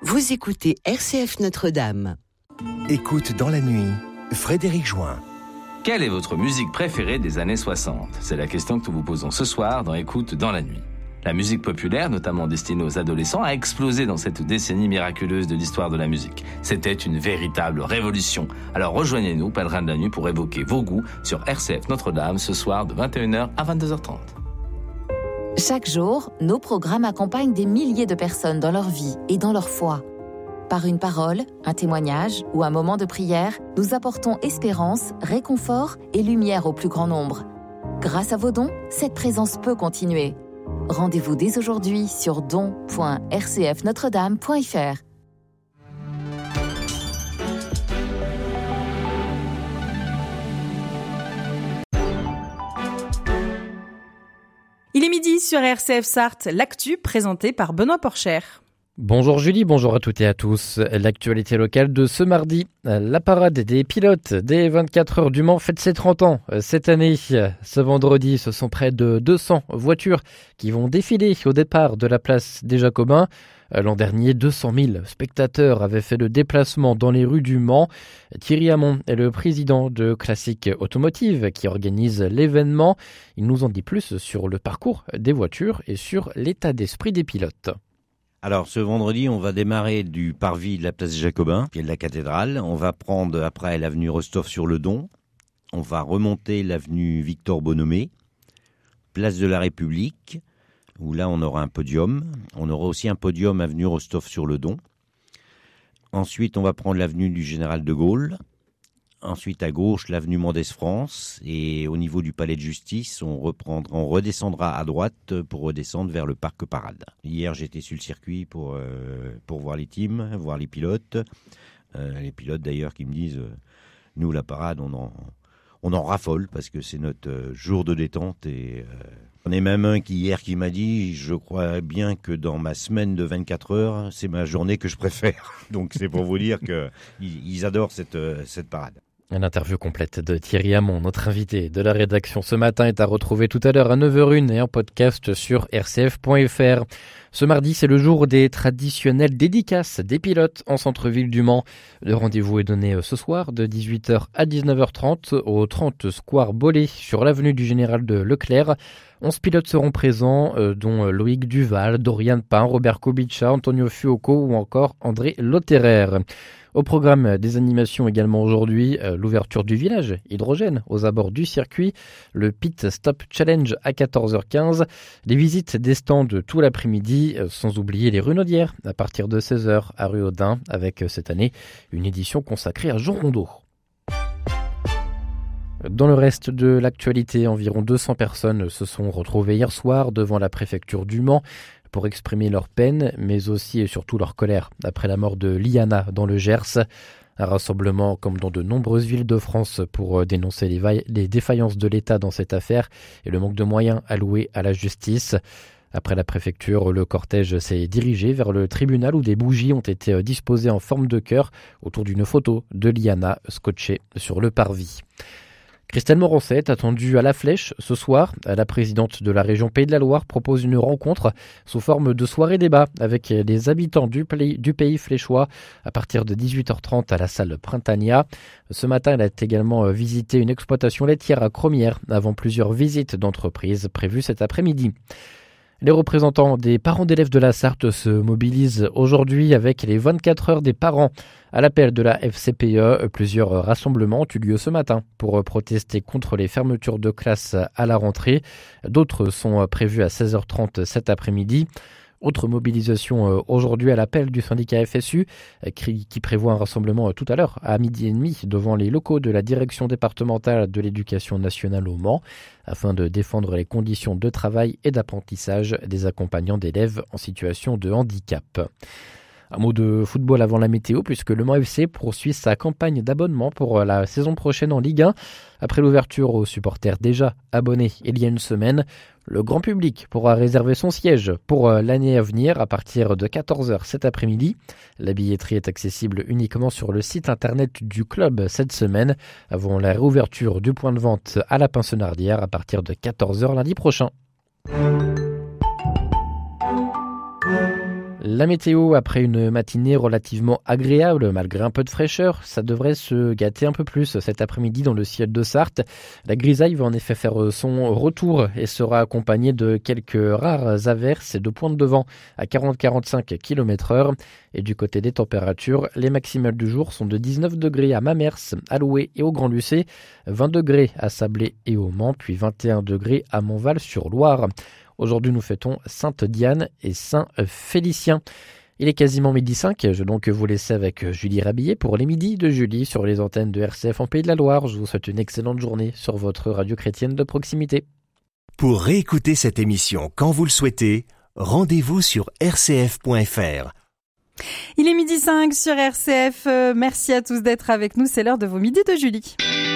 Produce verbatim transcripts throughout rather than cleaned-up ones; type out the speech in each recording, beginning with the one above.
Vous écoutez R C F Notre-Dame. Écoute dans la nuit, Frédéric Join. Quelle est votre musique préférée des années soixante ? C'est la question que nous vous posons ce soir dans Écoute dans la nuit. La musique populaire, notamment destinée aux adolescents, a explosé dans cette décennie miraculeuse de l'histoire de la musique. C'était une véritable révolution. Alors rejoignez-nous, pèlerins de la nuit, pour évoquer vos goûts sur R C F Notre-Dame ce soir de vingt et une heures à vingt-deux heures trente. Chaque jour, nos programmes accompagnent des milliers de personnes dans leur vie et dans leur foi. Par une parole, un témoignage ou un moment de prière, nous apportons espérance, réconfort et lumière au plus grand nombre. Grâce à vos dons, cette présence peut continuer. Rendez-vous dès aujourd'hui sur don point r c f notre dame point f r. Il est midi sur R C F Sarthe, l'actu présentée par Benoît Porcher. Bonjour Julie, bonjour à toutes et à tous. L'actualité locale de ce mardi. La parade des pilotes des vingt-quatre heures du Mans fête ses trente ans cette année. Ce vendredi, ce sont près de deux cents voitures qui vont défiler au départ de la place des Jacobins. L'an dernier, deux cent mille spectateurs avaient fait le déplacement dans les rues du Mans. Thierry Hamon est le président de Classique Automotive qui organise l'événement. Il nous en dit plus sur le parcours des voitures et sur l'état d'esprit des pilotes. Alors, ce vendredi, on va démarrer du parvis de la place des Jacobins, pied de la cathédrale. On va prendre après l'avenue Rostov-sur-le-Don. On va remonter l'avenue Victor Bonhomé, place de la République, où là, on aura un podium. On aura aussi un podium avenue Rostov-sur-le-Don. Ensuite, on va prendre l'avenue du Général de Gaulle. Ensuite, à gauche, l'avenue Mendès-France. Et au niveau du palais de justice, on, reprendra, on redescendra à droite pour redescendre vers le parc Parade. Hier, j'étais sur le circuit pour, euh, pour voir les teams, voir les pilotes. Euh, les pilotes, d'ailleurs, qui me disent, euh, nous, la parade, on en, on en raffole parce que c'est notre euh, jour de détente. Et euh, on est même un qui, hier, qui m'a dit, je crois bien que dans ma semaine de vingt-quatre heures, c'est ma journée que je préfère. Donc, c'est pour vous dire qu'ils ils adorent cette, euh, cette parade. Une interview complète de Thierry Hamon, notre invité de la rédaction ce matin, est à retrouver tout à l'heure à neuf heures une et en podcast sur r c f point f r. Ce mardi, c'est le jour des traditionnelles dédicaces des pilotes en centre-ville du Mans. Le rendez-vous est donné ce soir de dix-huit heures à dix-neuf heures trente au trente Square Bollé sur l'avenue du Général de Leclerc. Onze pilotes seront présents, euh, dont Loïc Duval, Dorian Pain, Robert Kubica, Antonio Fuoco ou encore André Lotterer. Au programme des animations également aujourd'hui, euh, l'ouverture du village hydrogène aux abords du circuit, le Pit Stop Challenge à quatorze heures quinze, les visites des stands tout l'après-midi, euh, sans oublier les Runaudières à partir de seize heures à rue Audin, avec euh, cette année une édition consacrée à Jean Rondeau. Dans le reste de l'actualité, environ deux cents personnes se sont retrouvées hier soir devant la préfecture du Mans pour exprimer leur peine, mais aussi et surtout leur colère après la mort de Liana dans le Gers. Un rassemblement comme dans de nombreuses villes de France pour dénoncer les, va- les défaillances de l'État dans cette affaire et le manque de moyens alloués à la justice. Après la préfecture, le cortège s'est dirigé vers le tribunal où des bougies ont été disposées en forme de cœur autour d'une photo de Liana scotchée sur le parvis. Christelle Morancet est attendue à la Flèche ce soir. La présidente de la région Pays de la Loire propose une rencontre sous forme de soirée-débat avec les habitants du pays, du pays fléchois à partir de dix-huit heures trente à la salle Printania. Ce matin, elle a également visité une exploitation laitière à Cromières avant plusieurs visites d'entreprise prévues cet après-midi. Les représentants des parents d'élèves de la Sarthe se mobilisent aujourd'hui avec les vingt-quatre heures des parents. À l'appel de la F C P E, plusieurs rassemblements ont eu lieu ce matin pour protester contre les fermetures de classes à la rentrée. D'autres sont prévus à seize heures trente cet après-midi. Autre mobilisation aujourd'hui à l'appel du syndicat F S U qui prévoit un rassemblement tout à l'heure à midi et demi devant les locaux de la direction départementale de l'éducation nationale au Mans afin de défendre les conditions de travail et d'apprentissage des accompagnants d'élèves en situation de handicap. Un mot de football avant la météo puisque le Mans F C poursuit sa campagne d'abonnement pour la saison prochaine en Ligue un. Après l'ouverture aux supporters déjà abonnés il y a une semaine, le grand public pourra réserver son siège pour l'année à venir à partir de quatorze heures cet après-midi. La billetterie est accessible uniquement sur le site internet du club cette semaine avant la réouverture du point de vente à la Pinsonardière à partir de quatorze heures lundi prochain. La météo, après une matinée relativement agréable, malgré un peu de fraîcheur, ça devrait se gâter un peu plus cet après-midi dans le ciel de Sarthe. La grisaille va en effet faire son retour et sera accompagnée de quelques rares averses et de pointes de vent à quarante à quarante-cinq kilomètres heure. Et du côté des températures, les maximales du jour sont de dix-neuf degrés à Mamers, à Loué et au Grand-Lucé, vingt degrés à Sablé et au Mans, puis vingt et un degrés à Montval-sur-Loire. Aujourd'hui, nous fêtons Sainte Diane et Saint Félicien. Il est quasiment midi cinq, je vais donc vous laisser avec Julie Rabillet pour les midis de Julie sur les antennes de R C F en Pays de la Loire. Je vous souhaite une excellente journée sur votre radio chrétienne de proximité. Pour réécouter cette émission quand vous le souhaitez, rendez-vous sur r c f point f r. Il est midi cinq sur R C F. Euh, merci à tous d'être avec nous. C'est l'heure de vos midis de Julie.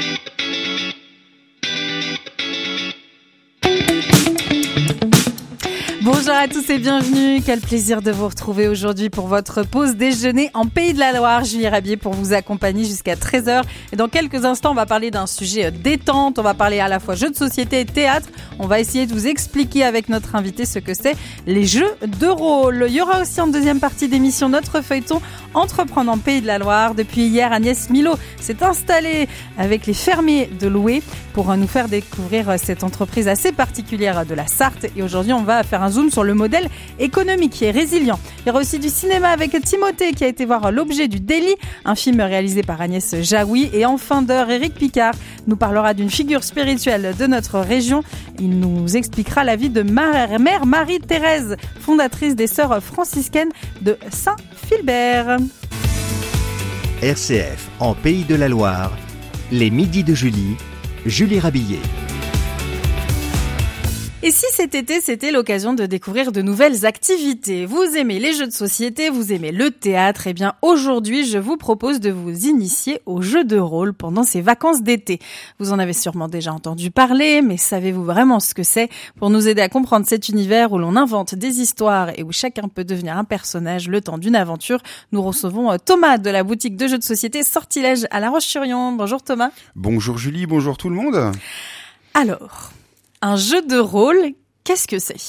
Bonjour à tous et bienvenue. Quel plaisir de vous retrouver aujourd'hui pour votre pause déjeuner en Pays de la Loire. Julie Rabier pour vous accompagner jusqu'à treize heures. Et dans quelques instants, on va parler d'un sujet détente. On va parler à la fois jeux de société et théâtre. On va essayer de vous expliquer avec notre invité ce que c'est les jeux de rôle. Il y aura aussi en deuxième partie d'émission notre feuilleton Entreprendre en Pays de la Loire. Depuis hier, Agnès Milo s'est installée avec les fermiers de Loué pour nous faire découvrir cette entreprise assez particulière de la Sarthe. Et aujourd'hui, on va faire un zoom sur le modèle économique qui est résilient. Il y aura aussi du cinéma avec Timothée qui a été voir L'Objet du délit, un film réalisé par Agnès Jaoui. Et en fin d'heure, Éric Picard nous parlera d'une figure spirituelle de notre région. Il nous expliquera la vie de Mère Marie-Thérèse, fondatrice des Sœurs franciscaines de Saint-Philbert. R C F en Pays de la Loire, les midis de Julie, Julie Rabillet. Et si cet été, c'était l'occasion de découvrir de nouvelles activités? Vous aimez les jeux de société, vous aimez le théâtre, eh bien aujourd'hui, je vous propose de vous initier aux jeux de rôle pendant ces vacances d'été. Vous en avez sûrement déjà entendu parler, mais savez-vous vraiment ce que c'est? Pour nous aider à comprendre cet univers où l'on invente des histoires et où chacun peut devenir un personnage le temps d'une aventure, nous recevons Thomas de la boutique de jeux de société Sortilège à La Roche-sur-Yon. Bonjour Thomas. Bonjour Julie, bonjour tout le monde. Alors... un jeu de rôle, qu'est-ce que c'est?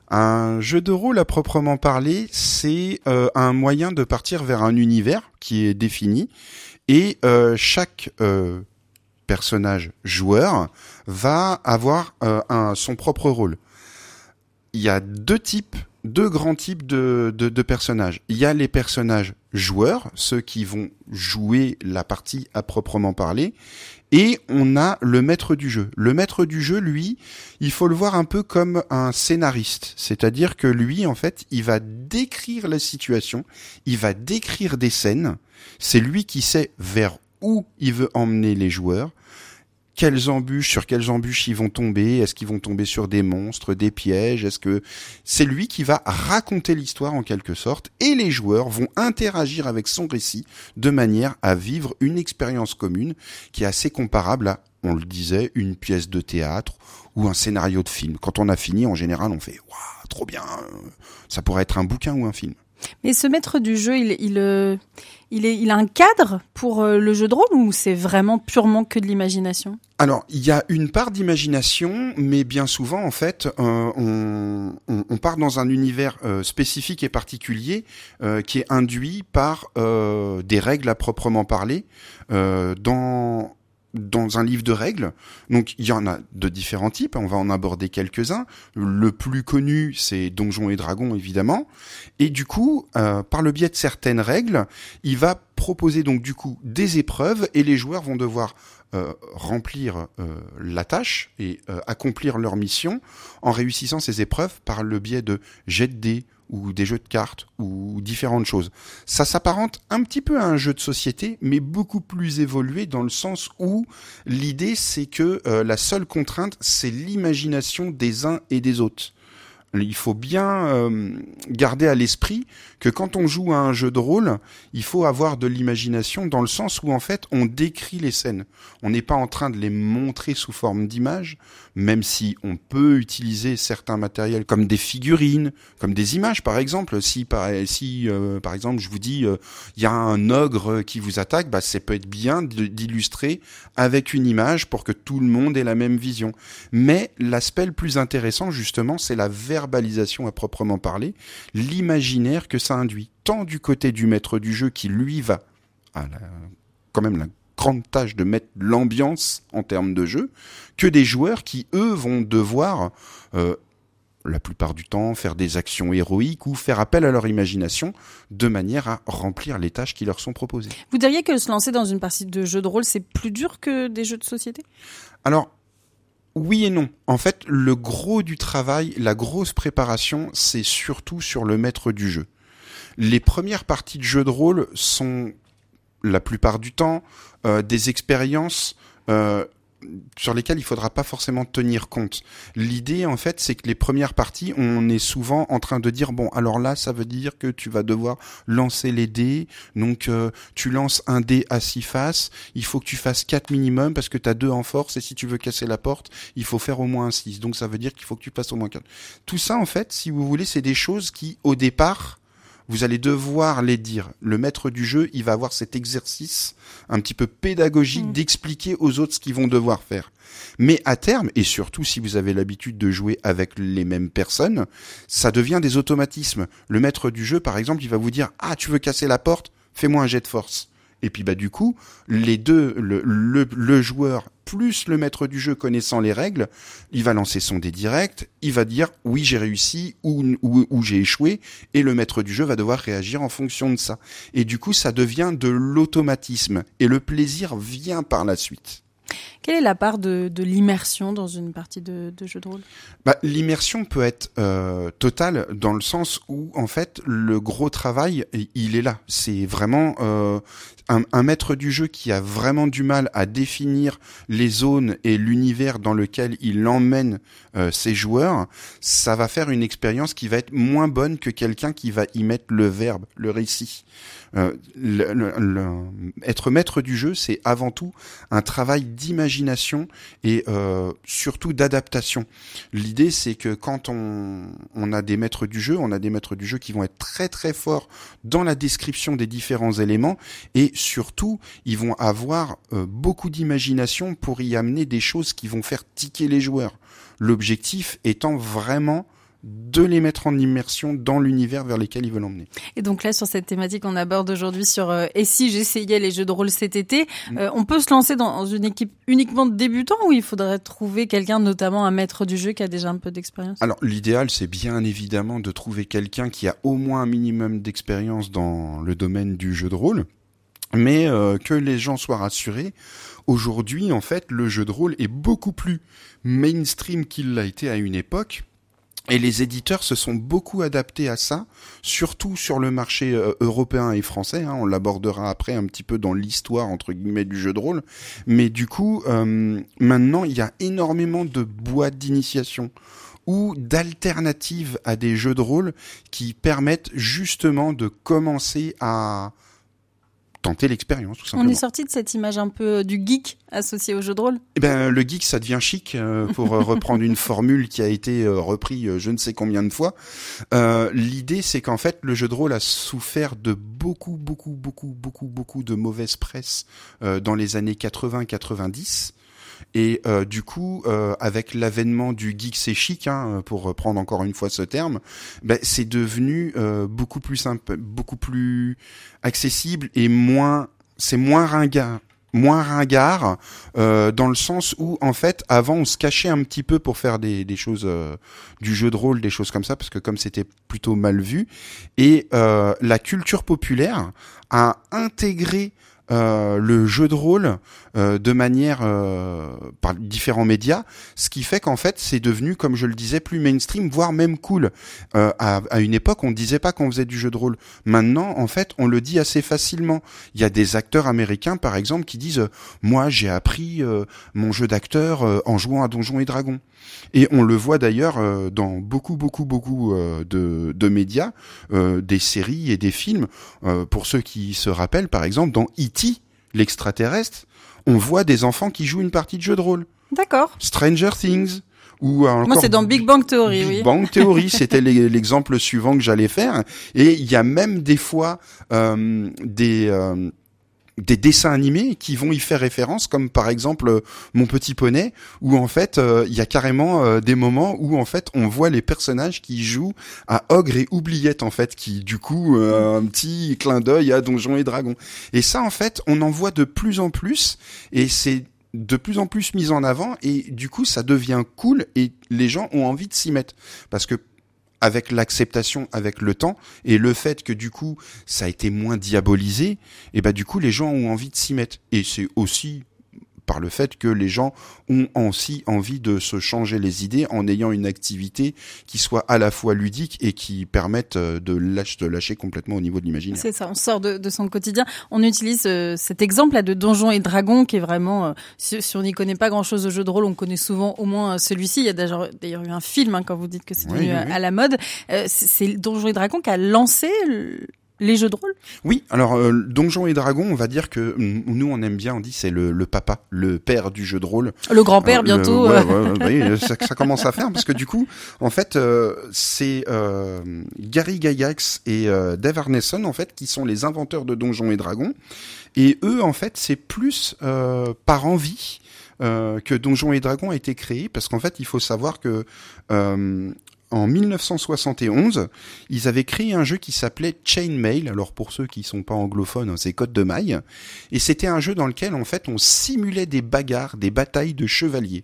Un jeu de rôle à proprement parler, c'est euh, un moyen de partir vers un univers qui est défini et euh, chaque euh, personnage joueur va avoir euh, un, son propre rôle. Il y a deux types, deux grands types de, de, de personnages. Il y a les personnages joueurs, ceux qui vont jouer la partie à proprement parler. Et on a le maître du jeu. Le maître du jeu, lui, il faut le voir un peu comme un scénariste. C'est-à-dire que lui, en fait, il va décrire la situation, il va décrire des scènes. C'est lui qui sait vers où il veut emmener les joueurs. Quelles embûches, sur quelles embûches ils vont tomber, est-ce qu'ils vont tomber sur des monstres, des pièges, est-ce que c'est lui qui va raconter l'histoire en quelque sorte et les joueurs vont interagir avec son récit de manière à vivre une expérience commune qui est assez comparable à, on le disait, une pièce de théâtre ou un scénario de film. Quand on a fini, en général, on fait « waouh, trop bien !» Ça pourrait être un bouquin ou un film. Mais ce maître du jeu, il, il, il, est, il a un cadre pour le jeu de rôle ou c'est vraiment purement que de l'imagination? Alors, il y a une part d'imagination, mais bien souvent, en fait, euh, on, on, on part dans un univers euh, spécifique et particulier euh, qui est induit par euh, des règles à proprement parler euh, dans... dans un livre de règles. Donc, il y en a de différents types. On va en aborder quelques-uns. Le plus connu, c'est Donjons et Dragons, évidemment. Et du coup, euh, par le biais de certaines règles, il va proposer donc du coup des épreuves et les joueurs vont devoir euh, remplir euh, la tâche et euh, accomplir leur mission en réussissant ces épreuves par le biais de jets de dés ou des jeux de cartes ou différentes choses. Ça s'apparente un petit peu à un jeu de société, mais beaucoup plus évolué dans le sens où l'idée c'est que euh, la seule contrainte c'est l'imagination des uns et des autres. Il faut bien euh, garder à l'esprit que quand on joue à un jeu de rôle, il faut avoir de l'imagination dans le sens où en fait on décrit les scènes. On n'est pas en train de les montrer sous forme d'images, même si on peut utiliser certains matériels comme des figurines, comme des images par exemple. Si par, si, euh, par exemple je vous dis il euh, y a un ogre qui vous attaque, bah, ça peut être bien d'illustrer avec une image pour que tout le monde ait la même vision. Mais l'aspect le plus intéressant justement c'est la verbalisation verbalisation à proprement parler, l'imaginaire que ça induit, tant du côté du maître du jeu qui lui va à la, quand même la grande tâche de mettre l'ambiance en termes de jeu, que des joueurs qui eux vont devoir euh, la plupart du temps faire des actions héroïques ou faire appel à leur imagination de manière à remplir les tâches qui leur sont proposées. Vous diriez que se lancer dans une partie de jeu de rôle, c'est plus dur que des jeux de société ? Alors, oui et non. En fait, le gros du travail, la grosse préparation, c'est surtout sur le maître du jeu. Les premières parties de jeu de rôle sont, la plupart du temps, euh, des expériences euh, sur lesquelles il faudra pas forcément tenir compte. L'idée, en fait, c'est que les premières parties, on est souvent en train de dire, bon, alors là, ça veut dire que tu vas devoir lancer les dés, donc euh, tu lances un dé à six faces, il faut que tu fasses quatre minimum, parce que tu as deux en force, et si tu veux casser la porte, il faut faire au moins un six, donc ça veut dire qu'il faut que tu passes au moins quatre. Tout ça, en fait, si vous voulez, c'est des choses qui, au départ, vous allez devoir les dire. Le maître du jeu, il va avoir cet exercice un petit peu pédagogique mmh. d'expliquer aux autres ce qu'ils vont devoir faire. Mais à terme, et surtout si vous avez l'habitude de jouer avec les mêmes personnes, ça devient des automatismes. Le maître du jeu, par exemple, il va vous dire « Ah, tu veux casser la porte ? Fais-moi un jet de force. » Et puis bah du coup, les deux, le, le, le joueur plus le maître du jeu connaissant les règles, il va lancer son dé direct, il va dire oui j'ai réussi ou, ou, ou j'ai échoué, et le maître du jeu va devoir réagir en fonction de ça. Et du coup, ça devient de l'automatisme, et le plaisir vient par la suite. Quelle est la part de, de l'immersion dans une partie de, de jeu de rôle ? Bah, l'immersion peut être euh, totale dans le sens où, en fait, le gros travail, il est là. C'est vraiment euh, un, un maître du jeu qui a vraiment du mal à définir les zones et l'univers dans lequel il emmène euh, ses joueurs. Ça va faire une expérience qui va être moins bonne que quelqu'un qui va y mettre le verbe, le récit. Euh, le, le, le, être maître du jeu, c'est avant tout un travail d'imagination et euh, surtout d'adaptation. L'idée, c'est que quand on, on a des maîtres du jeu, on a des maîtres du jeu qui vont être très très forts dans la description des différents éléments et surtout, ils vont avoir euh, beaucoup d'imagination pour y amener des choses qui vont faire tiquer les joueurs. L'objectif étant vraiment de les mettre en immersion dans l'univers vers lequel ils veulent emmener. Et donc là, sur cette thématique qu'on aborde aujourd'hui sur euh, « Et si j'essayais les jeux de rôle cet été mmh. », euh, on peut se lancer dans une équipe uniquement de débutants ou il faudrait trouver quelqu'un, notamment un maître du jeu qui a déjà un peu d'expérience ? Alors, l'idéal, c'est bien évidemment de trouver quelqu'un qui a au moins un minimum d'expérience dans le domaine du jeu de rôle, mais euh, que les gens soient rassurés. Aujourd'hui, en fait, le jeu de rôle est beaucoup plus mainstream qu'il l'a été à une époque. Et les éditeurs se sont beaucoup adaptés à ça, surtout sur le marché euh, européen et français. Hein, on l'abordera après un petit peu dans l'histoire entre guillemets du jeu de rôle. Mais du coup, euh, maintenant, il y a énormément de boîtes d'initiation ou d'alternatives à des jeux de rôle qui permettent justement de commencer à tenter l'expérience, tout simplement. On est sorti de cette image un peu du geek associé au jeu de rôle. Eh ben, le geek, ça devient chic, euh, pour euh, reprendre une formule qui a été euh, reprise euh, je ne sais combien de fois. Euh, l'idée, c'est qu'en fait, le jeu de rôle a souffert de beaucoup, beaucoup, beaucoup, beaucoup, beaucoup de mauvaise presse euh, dans les années quatre-vingts quatre-vingt-dix. Et euh, du coup, euh, avec l'avènement du geek c'est chic, hein, pour reprendre encore une fois ce terme, ben, c'est devenu euh, beaucoup plus simple, beaucoup plus accessible et moins, c'est moins ringard. moins ringard euh, dans le sens où en fait avant on se cachait un petit peu pour faire des, des choses euh, du jeu de rôle, des choses comme ça parce que comme c'était plutôt mal vu et euh, la culture populaire a intégré Euh, le jeu de rôle euh, de manière euh, par différents médias, ce qui fait qu'en fait c'est devenu, comme je le disais, plus mainstream, voire même cool. Euh, à, à une époque, on disait pas qu'on faisait du jeu de rôle. Maintenant, en fait, on le dit assez facilement. Il y a des acteurs américains, par exemple, qui disent euh, « Moi, j'ai appris euh, mon jeu d'acteur euh, en jouant à Donjons et Dragons ». Et on le voit d'ailleurs euh, dans beaucoup, beaucoup, beaucoup euh, de, de médias, euh, des séries et des films. Euh, pour ceux qui se rappellent, par exemple, dans E T, l'extraterrestre, on voit des enfants qui jouent une partie de jeu de rôle. D'accord. Stranger Things. Ou encore Moi, c'est dans Big Bang Theory, Big oui. Big Bang Theory, c'était l'exemple suivant que j'allais faire. Et il y a même des fois euh, des... Euh, des dessins animés qui vont y faire référence, comme par exemple euh, Mon Petit Poney, où en fait il euh, y a carrément euh, des moments où en fait on voit les personnages qui jouent à Ogre et Oubliette, en fait, qui du coup euh, un petit clin d'œil à Donjons et Dragons. Et ça, en fait, on en voit de plus en plus, et c'est de plus en plus mis en avant, et du coup ça devient cool et les gens ont envie de s'y mettre, parce que avec l'acceptation, avec le temps, et le fait que du coup ça a été moins diabolisé, et bah du coup les gens ont envie de s'y mettre. Et c'est aussi par le fait que les gens ont aussi envie de se changer les idées en ayant une activité qui soit à la fois ludique et qui permette de lâcher, de lâcher complètement au niveau de l'imaginaire. C'est ça, on sort de, de son quotidien. On utilise euh, cet exemple là de Donjons et Dragons qui est vraiment, euh, si, si on n'y connaît pas grand-chose au jeu de rôle, on connaît souvent au moins euh, celui-ci. Il y a d'ailleurs, d'ailleurs eu un film hein, quand vous dites que c'est devenu oui, oui, oui. à la mode. Euh, c'est, c'est Donjons et Dragons qui a lancé le... les jeux de rôle. Oui, alors euh, Donjons et Dragons, on va dire que nous on aime bien, on dit c'est le, le papa, le père du jeu de rôle. Le grand-père euh, bientôt. Le, ouais, ouais, ouais, ça, ça commence à faire parce que du coup, en fait, euh, c'est euh, Gary Gygax et euh, Dave Arneson en fait qui sont les inventeurs de Donjons et Dragons. Et eux, en fait, c'est plus euh, par envie euh, que Donjons et Dragons a été créé, parce qu'en fait, il faut savoir que euh, en dix-neuf cent soixante et onze, ils avaient créé un jeu qui s'appelait Chainmail. Alors pour ceux qui sont pas anglophones, c'est Code de maille. Et c'était un jeu dans lequel en fait on simulait des bagarres, des batailles de chevaliers.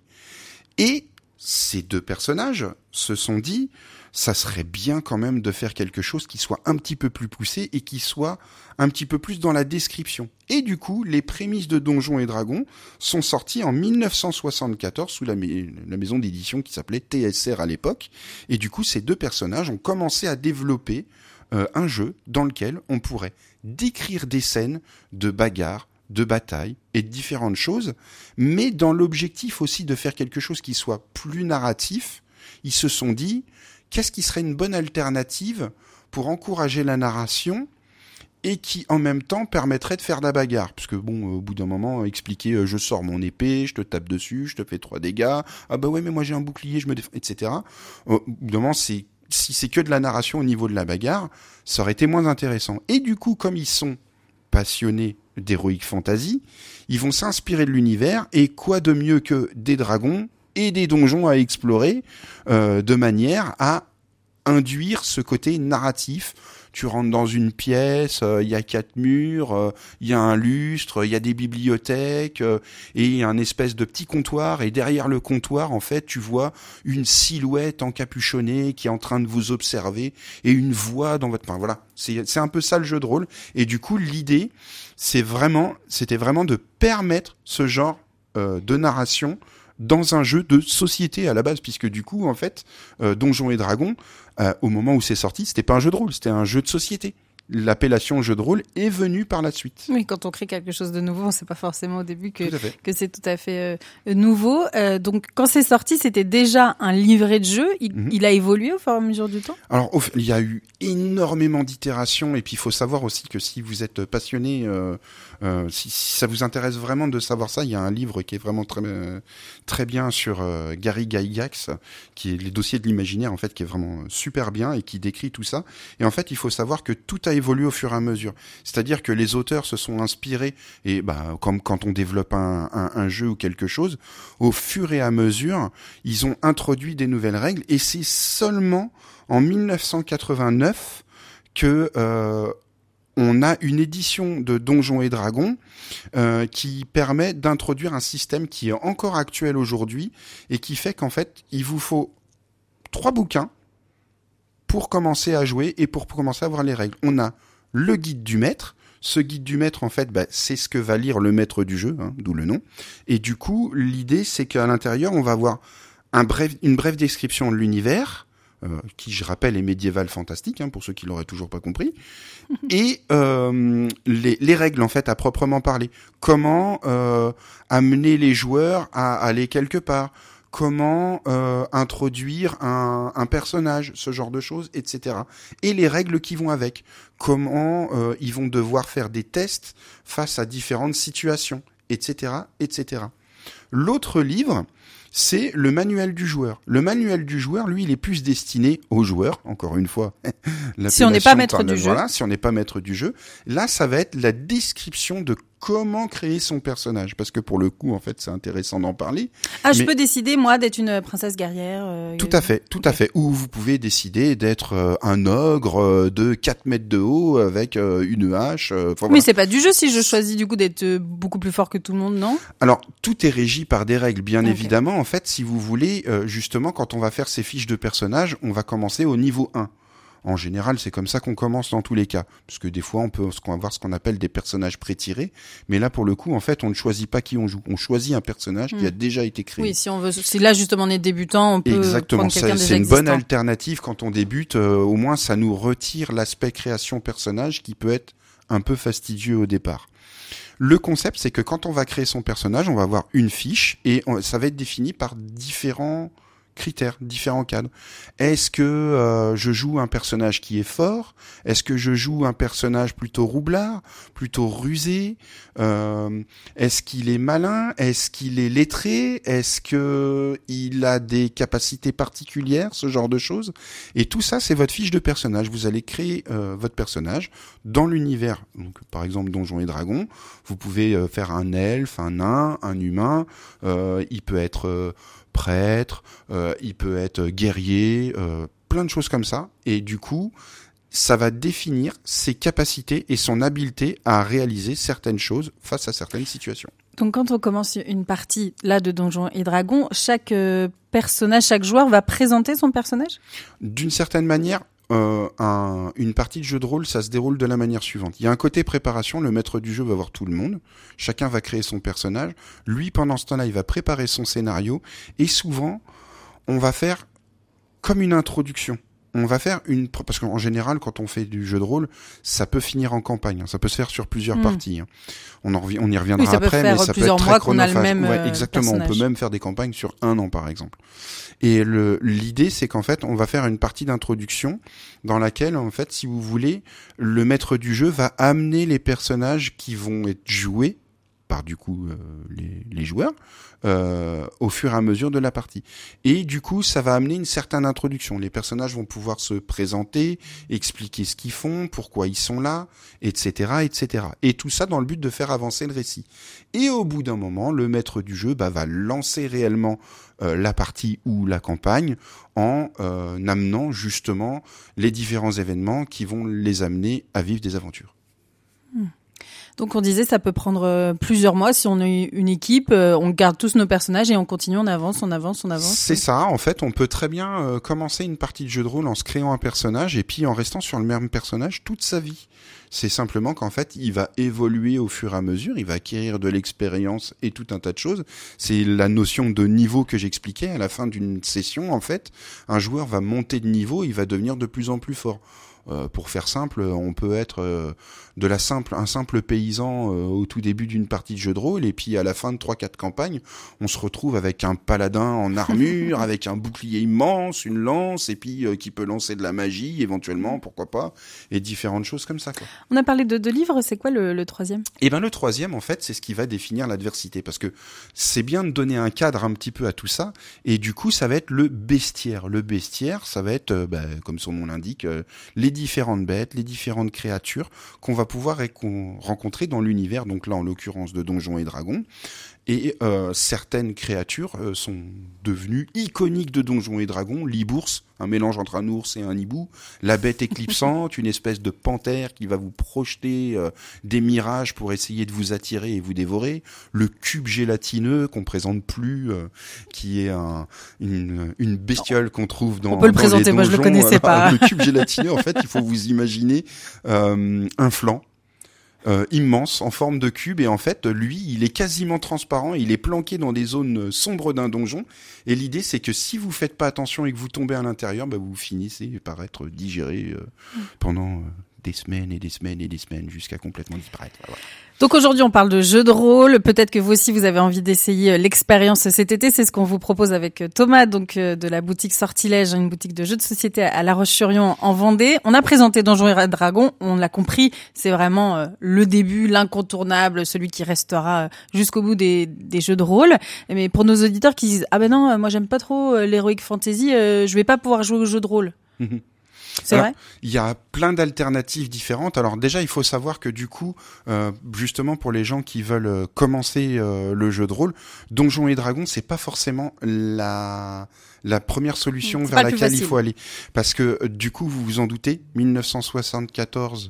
Et ces deux personnages se sont dit, ça serait bien quand même de faire quelque chose qui soit un petit peu plus poussé et qui soit un petit peu plus dans la description. Et du coup, les prémices de Donjons et Dragons sont sorties en dix-neuf cent soixante-quatorze sous la, la maison d'édition qui s'appelait T S R à l'époque. Et du coup, ces deux personnages ont commencé à développer euh, un jeu dans lequel on pourrait décrire des scènes de bagarres, de batailles et de différentes choses, mais dans l'objectif aussi de faire quelque chose qui soit plus narratif. Ils se sont dit, qu'est-ce qui serait une bonne alternative pour encourager la narration et qui, en même temps, permettrait de faire de la bagarre. Parce que, bon, au bout d'un moment, expliquer euh, « je sors mon épée, je te tape dessus, je te fais trois dégâts, ah bah ouais, mais moi j'ai un bouclier, je me défends, et cetera » Au bout d'un moment, c'est, si c'est que de la narration au niveau de la bagarre, ça aurait été moins intéressant. Et du coup, comme ils sont passionnés d'Heroic Fantasy, ils vont s'inspirer de l'univers, et quoi de mieux que des dragons et des donjons à explorer, euh, de manière à induire ce côté narratif. Tu rentres dans une pièce, il euh, y a quatre murs, il euh, y a un lustre, il y a des bibliothèques, euh, et il y a un espèce de petit comptoir, et derrière le comptoir, en fait, tu vois une silhouette encapuchonnée qui est en train de vous observer, et une voix dans votre... Enfin, voilà, c'est, c'est un peu ça le jeu de rôle, et du coup, l'idée, c'est vraiment, c'était vraiment de permettre ce genre euh, de narration dans un jeu de société à la base, puisque du coup, en fait, euh, Donjons et Dragons, euh, au moment où c'est sorti, c'était pas un jeu de rôle, c'était un jeu de société. L'appellation jeu de rôle est venue par la suite. Oui, quand on crée quelque chose de nouveau, on sait pas forcément au début que, que c'est tout à fait euh, nouveau. Euh, donc, quand c'est sorti, c'était déjà un livret de jeu. Il, mm-hmm. il a évolué au fur et à mesure du temps ? Alors, au, il y a eu énormément d'itérations, et puis il faut savoir aussi que si vous êtes passionné, euh, euh, si, si ça vous intéresse vraiment de savoir ça, il y a un livre qui est vraiment très, euh, très bien sur euh, Gary Gygax, qui est les dossiers de l'imaginaire, en fait, qui est vraiment super bien et qui décrit tout ça. Et en fait, il faut savoir que tout a évolue au fur et à mesure. C'est-à-dire que les auteurs se sont inspirés, et bah, comme quand on développe un, un, un jeu ou quelque chose, au fur et à mesure, ils ont introduit des nouvelles règles, et c'est seulement en dix-neuf cent quatre-vingt-neuf que euh, on a une édition de Donjons et Dragons euh, qui permet d'introduire un système qui est encore actuel aujourd'hui, et qui fait qu'en fait, il vous faut trois bouquins pour commencer à jouer et pour commencer à voir les règles. On a le guide du maître. Ce guide du maître, en fait, bah, c'est ce que va lire le maître du jeu, hein, d'où le nom. Et du coup, l'idée, c'est qu'à l'intérieur, on va avoir un bref, une brève description de l'univers, euh, qui, je rappelle, est médiéval fantastique, hein, pour ceux qui l'auraient toujours pas compris, et euh, les, les règles, en fait, à proprement parler. Comment euh, amener les joueurs à aller quelque part, comment euh, introduire un, un personnage, ce genre de choses, et cetera. Et les règles qui vont avec. Comment euh, ils vont devoir faire des tests face à différentes situations, et cetera, et cetera. L'autre livre, c'est le manuel du joueur. Le manuel du joueur, lui, il est plus destiné aux joueurs, encore une fois. Si on n'est pas maître du voilà, jeu. Si on n'est pas maître du jeu. Là, ça va être la description de comment créer son personnage, parce que pour le coup, en fait, c'est intéressant d'en parler. Ah, je mais... peux décider, moi, d'être une princesse guerrière. Euh... Tout à fait, tout okay. à fait. Ou vous pouvez décider d'être euh, un ogre euh, de quatre mètres de haut avec euh, une hache. Euh, mais voilà. C'est pas du jeu si je choisis du coup d'être euh, beaucoup plus fort que tout le monde, non ? Alors, tout est régi par des règles, bien okay. évidemment. En fait, si vous voulez, euh, justement, quand on va faire ces fiches de personnages, on va commencer au niveau un. En général, c'est comme ça qu'on commence dans tous les cas. Parce que des fois, on peut avoir ce qu'on appelle des personnages pré-tirés. Mais là, pour le coup, en fait, on ne choisit pas qui on joue. On choisit un personnage mmh. qui a déjà été créé. Oui, si on veut, si là, justement, on est débutant, on peut Exactement. prendre quelqu'un c'est, déjà c'est une existant. bonne alternative quand on débute. Euh, au moins, ça nous retire l'aspect création personnage qui peut être un peu fastidieux au départ. Le concept, c'est que quand on va créer son personnage, on va avoir une fiche et on, ça va être défini par différents critères, différents cadres. Est-ce que euh, je joue un personnage qui est fort ? Est-ce que je joue un personnage plutôt roublard, plutôt rusé ? euh, Est-ce qu'il est malin ? Est-ce qu'il est lettré ? Est-ce que il a des capacités particulières ? Ce genre de choses. Et tout ça, c'est votre fiche de personnage. Vous allez créer euh, votre personnage dans l'univers. Donc, par exemple, Donjons et Dragons. Vous pouvez euh, faire un elfe, un nain, un humain. Euh, il peut être euh, prêtre, euh, il peut être guerrier, euh, plein de choses comme ça. Et du coup, ça va définir ses capacités et son habileté à réaliser certaines choses face à certaines situations. Donc quand on commence une partie là de Donjons et Dragons, chaque euh, personnage, chaque joueur va présenter son personnage ? D'une certaine manière, Euh, un, une partie de jeu de rôle, ça se déroule de la manière suivante. Il y a un côté préparation, le maître du jeu va voir tout le monde, chacun va créer son personnage, lui pendant ce temps-là il va préparer son scénario, et souvent on va faire comme une introduction. On va faire une... Parce qu'en général, quand on fait du jeu de rôle, ça peut finir en campagne. Ça peut se faire sur plusieurs mmh. parties. On, en rev... on y reviendra oui, ça après, peut faire mais ça peut être très chronophage. On a le même ouais, exactement. Personnage. On peut même faire des campagnes sur un an, par exemple. Et le... l'idée, c'est qu'en fait, on va faire une partie d'introduction dans laquelle, en fait, si vous voulez, le maître du jeu va amener les personnages qui vont être joués par du coup euh, les, les joueurs euh, au fur et à mesure de la partie. Et du coup, ça va amener une certaine introduction. Les personnages vont pouvoir se présenter, expliquer ce qu'ils font, pourquoi ils sont là, et cetera, et cetera. Et tout ça dans le but de faire avancer le récit. Et au bout d'un moment, le maître du jeu bah, va lancer réellement euh, la partie ou la campagne en euh, amenant justement les différents événements qui vont les amener à vivre des aventures. Hmm. Donc on disait ça peut prendre plusieurs mois si on est une équipe, on garde tous nos personnages et on continue, on avance, on avance, on avance. C'est ça, en fait, on peut très bien euh, commencer une partie de jeu de rôle en se créant un personnage et puis en restant sur le même personnage toute sa vie. C'est simplement qu'en fait, il va évoluer au fur et à mesure, il va acquérir de l'expérience et tout un tas de choses. C'est la notion de niveau que j'expliquais à la fin d'une session, en fait. Un joueur va monter de niveau, il va devenir de plus en plus fort. Euh, pour faire simple, on peut être euh, de la simple, un simple paysan euh, au tout début d'une partie de jeu de rôle et puis à la fin de trois quatre campagnes, on se retrouve avec un paladin en armure, avec un bouclier immense, une lance et puis euh, qui peut lancer de la magie éventuellement, pourquoi pas, et différentes choses comme ça, quoi. On a parlé de deux livres, c'est quoi le, le troisième ? Eh ben le troisième, en fait, c'est ce qui va définir l'adversité parce que c'est bien de donner un cadre un petit peu à tout ça et du coup, ça va être le bestiaire. Le bestiaire, ça va être, euh, bah, comme son nom l'indique, euh, les différentes bêtes, les différentes créatures qu'on va pouvoir récon- rencontrer dans l'univers, donc là en l'occurrence de Donjons et Dragons. Et euh, certaines créatures euh, sont devenues iconiques de Donjons et Dragons. L'Ibours, un mélange entre un ours et un hibou. La bête éclipsante, une espèce de panthère qui va vous projeter euh, des mirages pour essayer de vous attirer et vous dévorer. Le cube gélatineux qu'on présente plus, euh, qui est un, une, une bestiole qu'on trouve dans, On peut le dans présenter, les donjons. Moi je le connaissais pas. Le cube gélatineux, en fait, il faut vous imaginer euh, un flanc. Euh, immense en forme de cube et en fait lui il est quasiment transparent, il est planqué dans des zones sombres d'un donjon et l'idée c'est que si vous faites pas attention et que vous tombez à l'intérieur, bah, vous finissez par être digéré euh, mmh. pendant euh, des semaines et des semaines et des semaines jusqu'à complètement disparaître. Voilà. Donc aujourd'hui on parle de jeux de rôle, peut-être que vous aussi vous avez envie d'essayer l'expérience cet été, c'est ce qu'on vous propose avec Thomas, donc de la boutique Sortilège, une boutique de jeux de société à La Roche-sur-Yon en Vendée. On a présenté Donjons et Dragons, on l'a compris, c'est vraiment le début, l'incontournable, celui qui restera jusqu'au bout des, des jeux de rôle. Mais pour nos auditeurs qui disent « Ah ben non, moi j'aime pas trop l'heroic fantasy, je vais pas pouvoir jouer aux jeux de rôle ». C'est Alors, vrai. Il y a plein d'alternatives différentes. Alors déjà, il faut savoir que du coup, euh, justement pour les gens qui veulent euh, commencer euh, le jeu de rôle, Donjons et Dragons, c'est pas forcément la la première solution C'est vers pas le plus laquelle il facile. faut aller, parce que euh, du coup, vous vous en doutez, dix-neuf cent soixante-quatorze,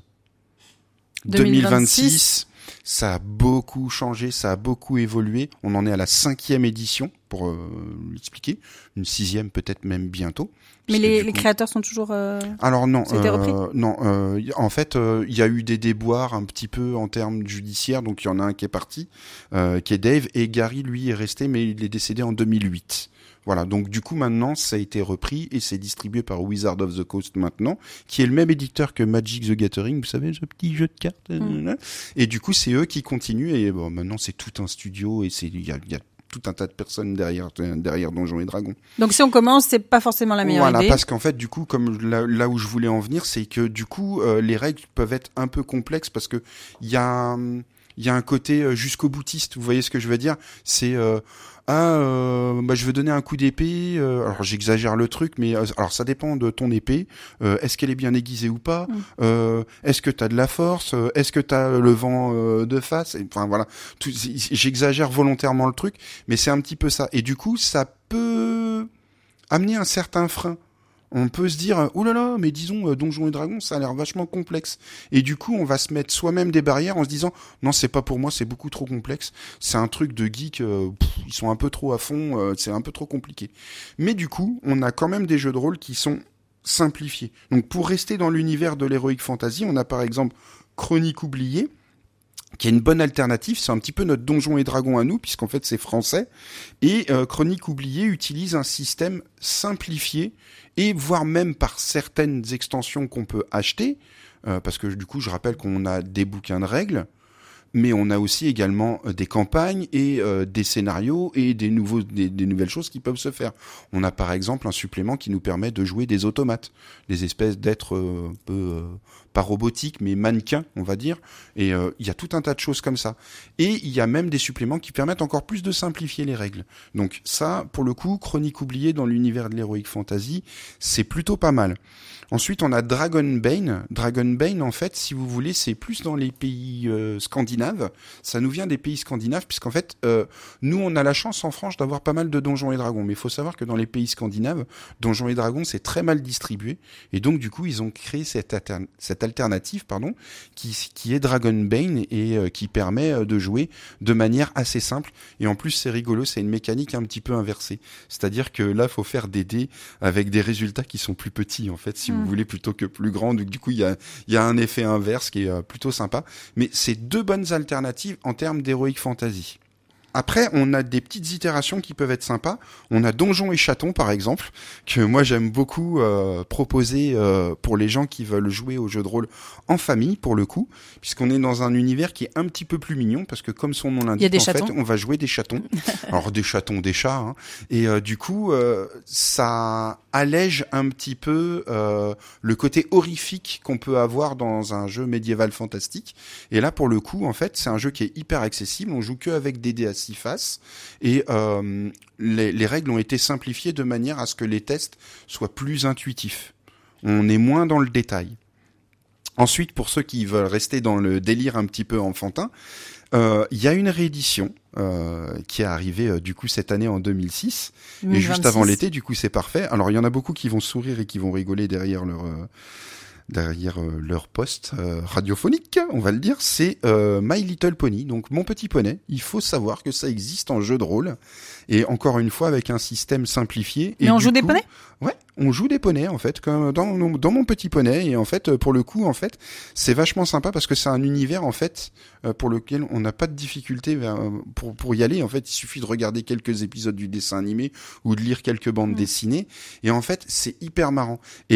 deux mille vingt-six, ça a beaucoup changé, ça a beaucoup évolué. On en est à la cinquième édition, pour euh, l'expliquer, une sixième peut-être même bientôt. Mais Parce que les, du les coup- créateurs sont toujours. Euh... Alors non, Ça a été repris euh, non. Euh, y- en fait, euh, il y a eu des déboires un petit peu en termes judiciaires. Donc il y en a un qui est parti, euh, qui est Dave, et Gary lui est resté, mais il est décédé en deux mille huit. Voilà. Donc du coup maintenant, ça a été repris et c'est distribué par Wizard of the Coast maintenant, qui est le même éditeur que Magic the Gathering. Vous savez, ce petit jeu de cartes. Mm. Et du coup, c'est eux qui continuent. Et bon, maintenant, c'est tout un studio et c'est il y a, il y a tout un tas de personnes derrière derrière Donjons et Dragons. Donc si on commence, c'est pas forcément la meilleure Voilà, idée. parce qu'en fait, du coup, comme là, là où je voulais en venir, c'est que du coup, euh, les règles peuvent être un peu complexes parce que il y a, hum, il y a un côté euh, jusqu'au boutiste. Vous voyez ce que je veux dire? C'est euh, ah, euh, bah, je veux donner un coup d'épée. Euh, alors j'exagère le truc, mais euh, alors ça dépend de ton épée. Euh, est-ce qu'elle est bien aiguisée ou pas? Mm. euh, Est-ce que t'as de la force? euh, Est-ce que t'as le vent euh, de face? Et, enfin voilà, tout, j'exagère volontairement le truc, mais c'est un petit peu ça. Et du coup, ça peut amener un certain frein. On peut se dire, oh là là, mais disons, euh, Donjons et Dragons, ça a l'air vachement complexe. Et du coup, on va se mettre soi-même des barrières en se disant, non, c'est pas pour moi, c'est beaucoup trop complexe. C'est un truc de geek, euh, pff, ils sont un peu trop à fond, euh, c'est un peu trop compliqué. Mais du coup, on a quand même des jeux de rôle qui sont simplifiés. Donc, pour rester dans l'univers de l'heroic fantasy, on a par exemple Chronique oubliée, qui est une bonne alternative. C'est un petit peu notre Donjons et Dragons à nous, puisqu'en fait c'est français. Et euh, Chronique oubliée utilise un système simplifié, et voire même par certaines extensions qu'on peut acheter, euh, parce que du coup je rappelle qu'on a des bouquins de règles, mais on a aussi également euh, des campagnes et euh, des scénarios et des, nouveaux, des, des nouvelles choses qui peuvent se faire. On a par exemple un supplément qui nous permet de jouer des automates, des espèces d'êtres euh, un peu, euh, pas robotiques, mais mannequins, on va dire. Et euh, il y a tout un tas de choses comme ça. Et il y a même des suppléments qui permettent encore plus de simplifier les règles. Donc ça, pour le coup, Chronique oubliée dans l'univers de l'Heroic Fantasy, c'est plutôt pas mal. Ensuite, on a Dragonbane. Dragonbane, en fait, si vous voulez, c'est plus dans les pays euh, scandinaves. Ça nous vient des pays scandinaves, puisqu'en fait, euh, nous, on a la chance en France d'avoir pas mal de Donjons et Dragons. Mais il faut savoir que dans les pays scandinaves, Donjons et Dragons, c'est très mal distribué. Et donc, du coup, ils ont créé cette, altern- cette alternative, pardon, qui, qui est Dragonbane et euh, qui permet euh, de jouer de manière assez simple. Et en plus, c'est rigolo, c'est une mécanique un petit peu inversée. C'est-à-dire que là, faut faire des dés avec des résultats qui sont plus petits, en fait, si vous voulez, plutôt que plus grands. Donc, du coup, il y a, il y a un effet inverse qui est euh, plutôt sympa. Mais c'est deux bonnes alternatives en termes d'heroic fantasy. Après, on a des petites itérations qui peuvent être sympas. On a Donjons et Chatons, par exemple, que moi j'aime beaucoup euh, proposer euh, pour les gens qui veulent jouer au jeu de rôle en famille, pour le coup, puisqu'on est dans un univers qui est un petit peu plus mignon, parce que comme son nom l'indique, en fait, on va jouer des chatons. Alors des chatons, des chats, hein. Et euh, du coup, euh, ça allège un petit peu euh, le côté horrifique qu'on peut avoir dans un jeu médiéval fantastique. Et là, pour le coup, en fait, c'est un jeu qui est hyper accessible. On joue que avec des dés à six faces, et euh, les, les règles ont été simplifiées de manière à ce que les tests soient plus intuitifs. On est moins dans le détail. Ensuite, pour ceux qui veulent rester dans le délire un petit peu enfantin, il euh, y a une réédition euh, qui est arrivée euh, du coup cette année en deux mille six, deux mille vingt-six. Et juste avant l'été, du coup c'est parfait. Alors il y en a beaucoup qui vont sourire et qui vont rigoler derrière leur euh, derrière euh, leur poste euh, radiophonique, on va le dire. C'est euh, My Little Pony, donc Mon Petit Poney. Il faut savoir que ça existe en jeu de rôle, et encore une fois avec un système simplifié. Mais et on joue coup, des poneys ? Ouais, on joue des poneys en fait, comme dans, dans Mon Petit Poney. Et en fait, pour le coup, en fait, c'est vachement sympa parce que c'est un univers en fait pour lequel on n'a pas de difficulté vers, pour pour y aller. En fait, il suffit de regarder quelques épisodes du dessin animé ou de lire quelques bandes mmh. dessinées. Et en fait, c'est hyper marrant. Et